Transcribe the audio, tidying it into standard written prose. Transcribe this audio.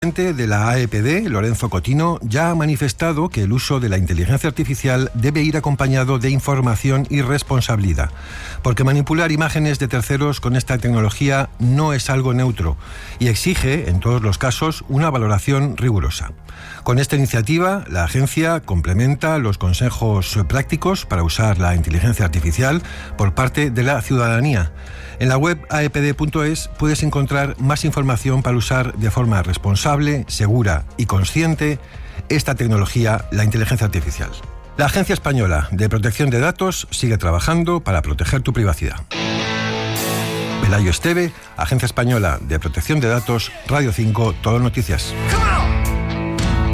presidente de la AEPD, Lorenzo Cotino, ya ha manifestado que el uso de la inteligencia artificial debe ir acompañado de información y responsabilidad, porque manipular imágenes de terceros con esta tecnología no es algo neutro y exige, en todos los casos, una valoración rigurosa. Con esta iniciativa, la agencia complementa los consejos prácticos para usar la inteligencia artificial por parte de la ciudadanía. En la web aepd.es puedes encontrar más información para usar de forma responsable, segura y consciente esta tecnología, la inteligencia artificial. La Agencia Española de Protección de Datos sigue trabajando para proteger tu privacidad. Pelayo Esteve, Agencia Española de Protección de Datos, Radio 5, Todo Noticias.